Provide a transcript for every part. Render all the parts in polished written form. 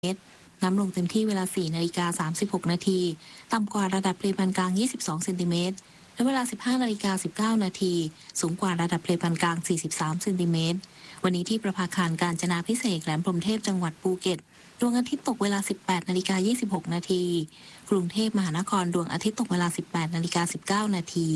น้ำลงเต็มที่เวลา 4:36 นาทีต่ำกว่าระดับทะเลปานกลาง 22 เซนติเมตรและเวลา 15:19 นาทีสูงกว่าระดับทะเลปานกลาง 43 เซนติเมตรวันนี้ที่ประภาคารกาญจนาภิเษกแหลมพรหมเทพจังหวัดภูเก็ตดวงอาทิตย์ตกเวลา 18:26 นาทีกรุงเทพมหานครดวงอาทิตย์ตกเวลา 18:19 นาที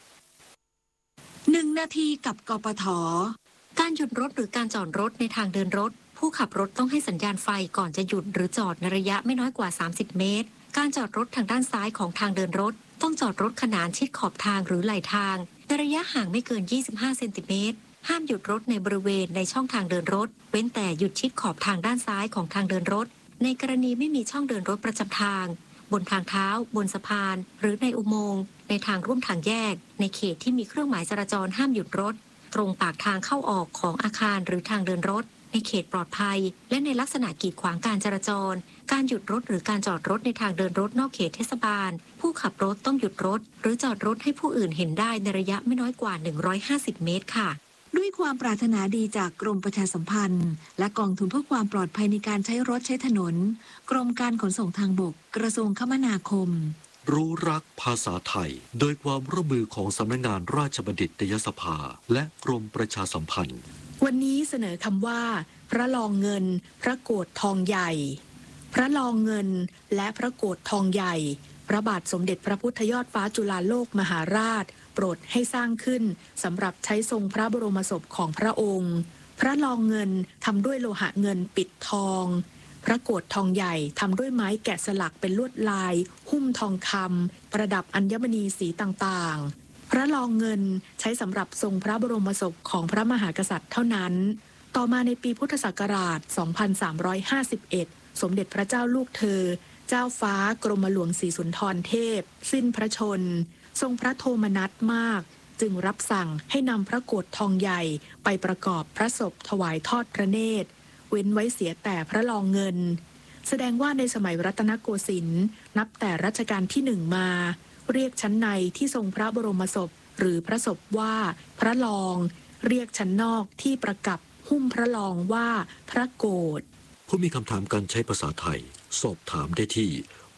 1 นาทีกับกปท. การหยุดรถหรือการจอดรถในทางเดินรถผู้ขับรถต้องให้สัญญาณไฟก่อนจะหยุดหรือจอดในระยะไม่น้อยกว่า30 เมตรการจอดรถทางด้านซ้ายของทางเดินรถต้องจอดรถขนานชิดขอบทางหรือไหลทางในระยะห่างไม่เกิน25 เซนติเมตรห้ามหยุดรถในบริเวณในช่องทางเดินรถเว้นแต่หยุดชิดขอบทางด้านซ้ายของทางเดินรถในกรณีไม่มีช่องเดินรถประจำทางบนทางเท้าบนสะพานหรือในอุโมงค์ในทางร่วมทางแยกในเขตที่มีเครื่องหมายจราจรห้ามหยุดรถตรงปากทางเข้าออกของอาคารหรือทางเดินรถในเขตปลอดภัยและในลักษณะกีดขวางการจราจรการหยุดรถหรือการจอดรถในทางเดินรถนอกเขตเทศบาลผู้ขับรถต้องหยุดรถหรือจอดรถให้ผู้อื่นเห็นได้ในระยะไม่น้อยกว่า150 เมตรค่ะด้วยความปรารถนาดีจากกรมประชาสัมพันธ์และกองทุนเพื่อความปลอดภัยในการใช้รถใช้ถนนกรมการขนส่งทางบกกระทรวงคมนาคมรู้รักภาษาไทยโดยความร่วมมือของสำนักงานราชบัณฑิตยสภาและกรมประชาสัมพันธ์วันนี้เสนอคำว่าพระรองเงินพระโกฐทองใหญ่พระรองเงินและพระโกฐทองใหญ่พระบาทสมเด็จพระพุทธยอดฟ้าจุฬาโลกมหาราชโปรดให้สร้างขึ้นสำหรับใช้ทรงพระบรมศพของพระองค์พระรองเงินทำด้วยโลหะเงินปิดทองพระโกฐทองใหญ่ทำด้วยไม้แกะสลักเป็นลวดลายหุ้มทองคำประดับอัญมณีสีต่างๆพระรองเงินใช้สำหรับทรงพระบรมศพของพระมหากษัตริย์เท่านั้นต่อมาในปีพุทธศักราช 2351 สมเด็จพระเจ้าลูกเธอเจ้าฟ้ากรมหลวงศรีสุนทรเทพสิ้นพระชนทรงพระโทมนัสมากจึงรับสั่งให้นำพระโกฐทองใหญ่ไปประกอบพระศพถวายทอดพระเนตรเว้นไว้เสียแต่พระรองเงินแสดงว่าในสมัยรัตนโกสินทร์นับแต่รัชกาลที่1มาเรียกชั้นในที่ทรงพระบรมศพหรือพระศพว่าพระรองเรียกชั้นนอกที่ประกับหุ้มพระรองว่าพระโกฐผู้มีคำถามการใช้ภาษาไทยสอบถามได้ที่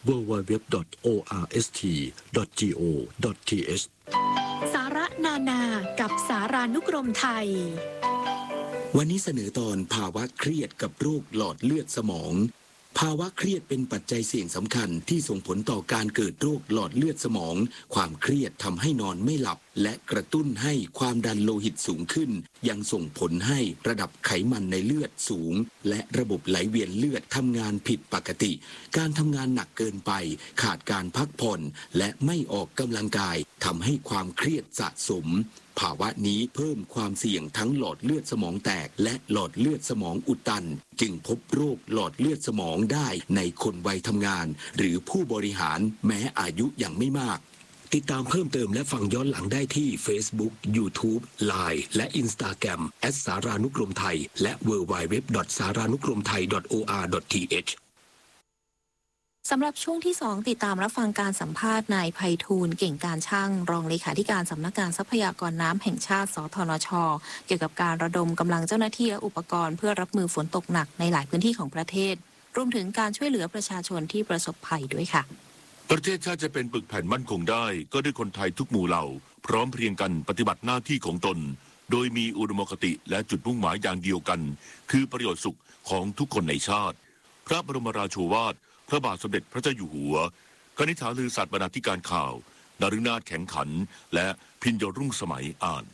www.orst.go.th สาระนานากับสารานุกรมไทยวันนี้เสนอตอนภาวะเครียดกับโรคหลอดเลือดสมองภาวะเครียดเป็นปัจจัยเสี่ยงสำคัญที่ส่งผลต่อการเกิดโรคหลอดเลือดสมองความเครียดทำให้นอนไม่หลับและกระตุ้นให้ความดันโลหิตสูงขึ้นยังส่งผลให้ระดับไขมันในเลือดสูงและระบบไหลเวียนเลือดทำงานผิดปกติการทำงานหนักเกินไปขาดการพักผ่อนและไม่ออกกำลังกายทำให้ความเครียดสะสมภาวะนี้เพิ่มความเสี่ยงทั้งหลอดเลือดสมองแตกและหลอดเลือดสมองอุดตันจึงพบโรคหลอดเลือดสมองได้ในคนวัยทำงานหรือผู้บริหารแม้อายุยังไม่มากติดตามเพิ่มเติมและฟังย้อนหลังได้ที่ Facebook, YouTube, Line และ Instagram @สารานุกรมไทยและ www.saranukromthai.or.th สำหรับช่วงที่ 2 ติดตามรับฟังการสัมภาษณ์นายไพฑูรย์เก่งการช่างรองเลขาธิการสำนักงานทรัพยากรน้ำแห่งชาติสธนช.เกี่ยวกับการระดมกำลังเจ้าหน้าที่และอุปกรณ์เพื่อรับมือฝนตกหนักในหลายพื้นที่ของประเทศรวมถึงการช่วยเหลือประชาชนที่ประสบภัยด้วยค่ะประเทศชาติจะเป็นปึกแผ่นมั่นคงได้ก็ด้วยคนไทยทุกหมู่เหล่าพร้อมเพรียงกันปฏิบัติหน้าที่ของตนโดยมีอุดมคติและจุดมุ่งหมายอย่างเดียวกันคือประโยชน์สุขของทุกคนในชาติพระบรมราโชวาทพระบาทสมเด็จพระเจ้าอยู่หัวคณิษฐาลือศาสตร์บรรณาธิการข่าวนฤนาถแข็งขันและพิญโยรุ่งสมัยอ่าน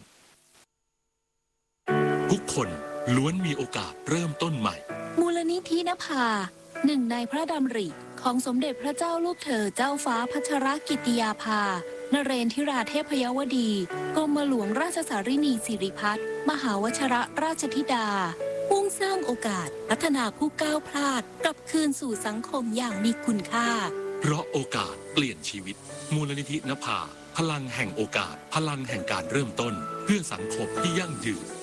ทุกคนล้วนมีโอกาสเริ่มต้นใหม่มูลนิธินภาหนึ่งในพระดำริของสมเด็จพระเจ้าลูกเธอเจ้าฟ้าพัชรกิติยาภานเรนทิราเทพยวดีกรมหลวงราชสารินีสิริพัฒน์มหาวชรราชธิดามุ่งสร้างโอกาสพัฒนาผู้ก้าวพลาดกลับคืนสู่สังคมอย่างมีคุณค่าเพราะโอกาสเปลี่ยนชีวิตมูลนิธินภาพลังแห่งโอกาสพลังแห่งการเริ่มต้นเพื่อสังคมที่ยั่งยืน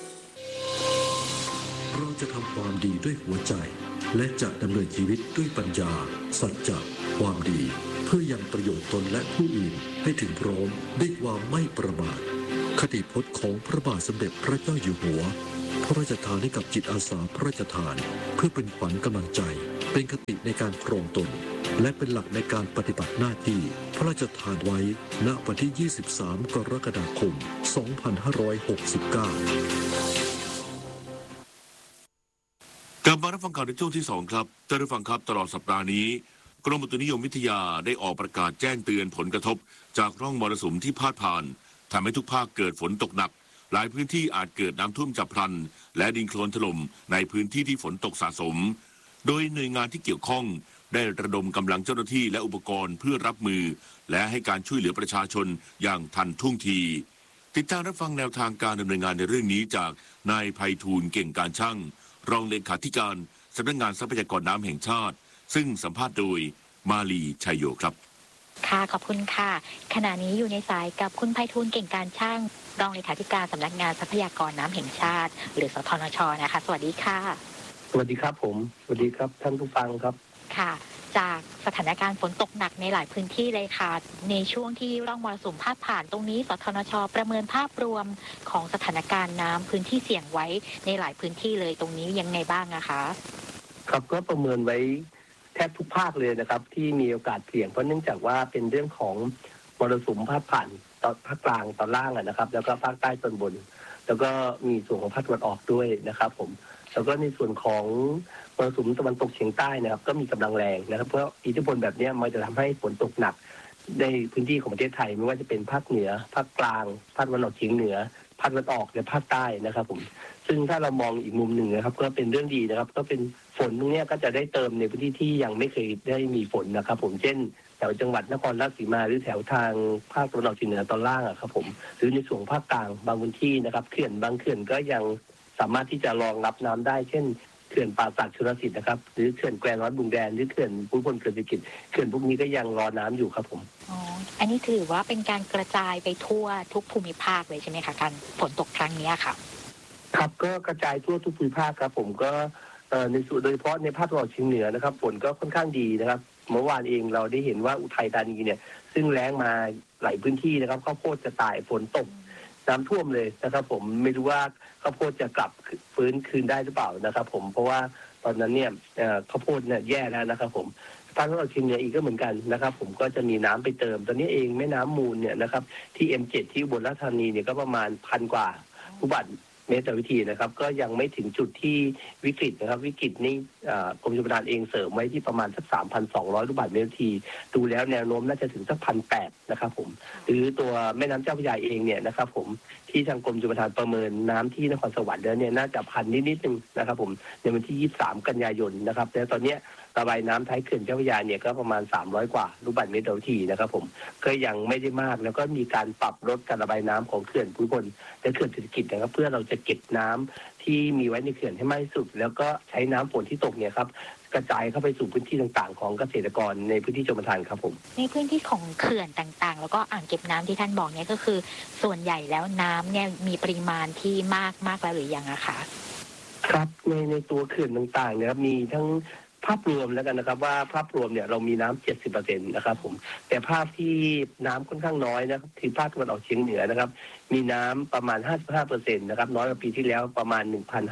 เราจะทำความดีด้วยหัวใจและจะดำเนินชีวิตด้วยปัญญาสัจจะความดีเพื่อยังประโยชน์ตนและผู้อื่นให้ถึงพร้อมด้วยความไม่ประมาทคติพจน์ของพระบาทสมเด็จพระเจ้าอยู่หัวพระราชทานให้กับจิตอาสาพระราชทานเพื่อเป็นขวัญกำลังใจเป็นคติในการครองตนและเป็นหลักในการปฏิบัติหน้าที่พระราชทานไว้ณวันที่ 23 กรกฎาคม 2569 กลับมารับฟังข่าวในช่วงที่ 2 ครับท่านผู้ฟังครับตลอดสัปดาห์นี้กรมอุตุนิยมวิทยาได้ออกประกาศแจ้งเตือนผลกระทบจากร่องมรสุมที่พาดผ่านทำให้ทุกภาคเกิดฝนตกหนักหลายพื้นที่อาจเกิดน้ำท่วมฉับพลันและดินโคลนถล่มในพื้นที่ที่ฝนตกสะสมโดยหน่วยงานที่เกี่ยวข้องได้ระดมกำลังเจ้าหน้าที่และอุปกรณ์เพื่อรับมือและให้การช่วยเหลือประชาชนอย่างทันท่วงทีติดตามรับฟังแนวทางการดำเนินงานในเรื่องนี้จากนายไพฑูรย์เก่งการช่างรองเลขาธิการสำนักงานทรัพยากรน้ำแห่งชาติซึ่งสัมภาษณ์โดยมาลีชัยโยครับค่ะขอบคุณค่ะขณะนี้อยู่ในสายกับคุณไพฑูรย์เก่งการช่างรองเลขาธิการสำนักงานทรัพยากรน้ำแห่งชาติหรือสทนชนะคะสวัสดีค่ะสวัสดีครับผมสวัสดีครับท่านผู้ฟังครับค่ะจากสถานการณ์ฝนตกหนักในหลายพื้นที่เลยค่ะในช่วงที่ร่องมรสุมพาดผ่านตรงนี้สทนชประเมินภาพรวมของสถานการณ์น้ำพื้นที่เสี่ยงไว้ในหลายพื้นที่เลยตรงนี้ยังไงบ้างนะคะครับก็ประเมินไว้แทบทุกภาคเลยนะครับที่มีโอกาสเสี่ยงเพราะเนื่องจากว่าเป็นเรื่องของมรสุมพาดผ่านตอนภาคกลางตอนล่างนะครับแล้วก็ภาคใต้ตอนบนแล้วก็มีส่วนของภาคตะวันออกด้วยนะครับผมแล้วก็ในส่วนของมรสุมตะวันตกเฉียงใต้นะครับก็มีกำลังแรงนะครับเพราะอิทธิพลแบบนี้มันจะทำให้ฝนตกหนักในพื้นที่ของประเทศไทยไม่ว่าจะเป็นภาคเหนือภาคกลางภาคตะวันออกเฉียงเหนือภาคตะวันออกและภาคใต้นะครับผมซึ่งถ้าเรามองอีกมุมหนึ่งนะครับก็เป็นเรื่องดีนะครับก็เป็นฝนตรงนี้ก็จะได้เติมในพื้นที่ที่ยังไม่เคยได้มีฝนนะครับผมเช่นแถวจังหวัดนครราชสีมาหรือแถวทางภาคตะวันออกเฉียงเหนือตอนล่างครับผมหรือในส่วนภาคกลางบางพื้นที่นะครับเขื่อนบางเขื่อนก็ยังสามารถที่จะรองรับน้ำได้เช่นเขื่อนป่าสักชลสิทธิ์นะครับหรือเขื่อนแควน้อยบุงแดนหรือเขื่อนภูมิพลเขื่อนศิริกิติ์เขื่อนพวกนี้ก็ยังรอน้ำอยู่ครับผมอ๋ออันนี้ถือว่าเป็นการกระจายไปทั่วทุกภูมิภาคเลยใช่ไหมคะการฝนตกครั้งนี้ค่ะครับก็กระจายทั่วทุกภูมิภาคครับผมก็ในส่วนโดยเฉพาะในภาคตะวันออกเฉียงเหนือนะครับฝนก็ค่อนข้างดีนะครับเมื่อวานเองเราได้เห็นว่าอุทัยธานีเนี่ยซึ่งแล้งมาหลายพื้นที่นะครับข้าวโพดจะตายฝนตกน้ำท่วมเลยนะครับผมไม่รู้ว่าข้าวโพดจะกลับฟื้นคืนได้หรือเปล่านะครับผมเพราะว่าตอนนั้นเนี่ยข้าวโพดเนี่ยแย่แล้วนะครับผมภาคตะวันออกเฉียงเหนืออีกก็เหมือนกันนะครับผมก็จะมีน้ำไปเติมตอนนี้เองแม่น้ำมูลเนี่ยนะครับที่ M7 ที่อุบลราชธานีเนี่ยก็ประมาณ1,000 กว่าลูกบาศก์เมตรต่อวิธีนะครับก็ยังไม่ถึงจุดที่วิกฤตนะครับวิกฤตนี่กรมชลประทานเองเสริมไว้ที่ประมาณสัก 3,200 ลูกบาศก์เมตรต่อวิธีดูแล้วแนวโน้มน่าจะถึงสัก 1,800 นะครับผมหรือตัวแม่น้ำเจ้าพระยาเองเนี่ยนะครับผมที่ทางกรมชลประทานประเมินน้ำที่นครสวรรค์แล้วเนี่ยน่าจะ1,000นิดนึงนะครับผมในวันที่23 กันยายนนะครับแต่ตอนนี้ระบายน้ำท้ายเขื่อนเจ้าพระยาเนี่ยก็ประมาณ300 กว่าลูกบาศก์เมตรต่อวิธีนะครับผมก็ยังไม่ได้มากแล้วก็มีการปรับลดการระบายน้ำของเขื่อนภูมิพลและเขื่อนเศรษฐกิจนะครับเพื่อเราจะเก็บน้ำที่มีไว้ในเขื่อนให้มากที่สุดแล้วก็ใช้น้ำฝนที่ตกเนี่ยครับกระจายเข้าไปสู่พื้นที่ต่างๆของเกษตรกรในพื้นที่ชลประทานครับผมในพื้นที่ของเขื่อนต่างๆแล้วก็อ่างเก็บน้ำที่ท่านบอกเนี่ยก็คือส่วนใหญ่แล้วน้ำเนี่ยมีปริมาณที่มากแล้วหรือยังอะคะครับในตัวเขื่อนต่างๆเนี่ยมีทั้งภาพรวมแล้วกันนะครับว่าภาพรวมเนี่ยเรามีน้ำ 70% นะครับผมแต่ภาพที่น้ำค่อนข้างน้อยนะครับที่ภาคตะวันออกเฉียงเหนือนะครับมีน้ำประมาณ 55% นะครับน้อยกว่าปีที่แล้วประมาณ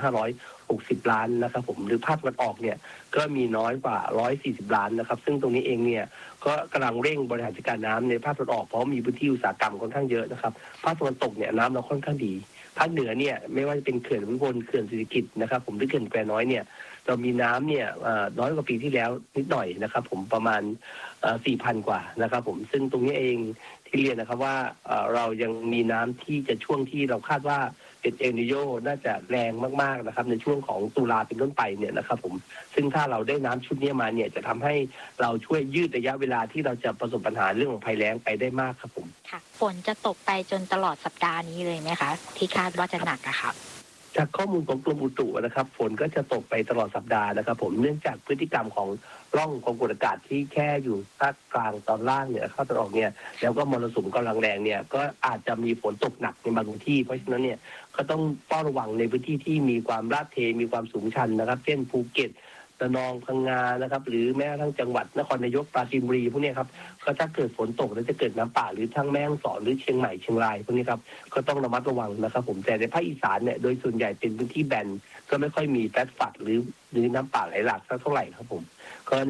1,560 ล้านนะครับผมหรือภาคตะวันออกเนี่ยก็มีน้อยกว่า140 ล้านนะครับซึ่งตรงนี้เองเนี่ยก็กำลังเร่งบริหารจัดการน้ำในภาคตะวันออกเพราะมีพื้นที่อุตสาหกรรมค่อนข้างเยอะนะครับภาคตะวันตกเนี่ยน้ำเราค่อนข้างดีภาคเหนือเนี่ยไม่ว่าจะเป็นเขื่อนภูมิพลเขื่อนศิริกิติ์นะครับผมหรือเขื่อนแควน้อยเนี่ยเรามีน้ำเนี่ยน้อยกว่าปีที่แล้วนิดหน่อยนะครับผมประมาณ4,000 กว่านะครับผมซึ่งตรงนี้เองที่เรียนนะครับว่าเรายังมีน้ำที่จะช่วงที่เราคาดว่าเป็นเอลนิโญน่าจะแรงมากๆนะครับในช่วงของตุลาเป็นต้นไปเนี่ยนะครับผมซึ่งถ้าเราได้น้ำชุดนี้มาเนี่ยจะทำให้เราช่วยยืดระยะเวลาที่เราจะประสบปัญหาเรื่องของภัยแล้งไปได้มากครับผมค่ะฝนจะตกไปจนตลอดสัปดาห์นี้เลยไหมคะที่คาดว่าจะหนักอะค่ะจากข้อมูลของกรมอุตุนะครับฝนก็จะตกไปตลอดสัปดาห์นะครับผมเนื่องจากพฤติกรรมของร่องความกดอากาศที่แค่อยู่ภาคกลางตอนล่างเนี่ยเข้าตะวันออกเนี่ยแล้วก็มรสุมกำลังแรงเนี่ยก็อาจจะมีฝนตกหนักในบางพื้นที่เพราะฉะนั้นเนี่ยก็ต้องเฝ้าระวังในพื้นที่ที่มีความลาดเทมีความสูงชันนะครับเช่นภูเก็ตระนองพังงานะครับหรือแม้กระทั่งจังหวัดนครนายกปราจีนบุรีพวกนี้ครับก็ถ้าเกิดฝนตกแล้วจะเกิดน้ำป่าหรือทั้งแม่ฮ่องสอนหรือเชียงใหม่เชียงรายพวกนี้ครับก็ต้องระมัดระวังนะครับผมแต่ในภาคอีสานเนี่ยโดยส่วนใหญ่เป็นพื้นที่แบนก็ไม่ค่อยมีแฟลตฟลัดหรือน้ำป่าไหลหลากสักเท่าไหร่ครับผมก็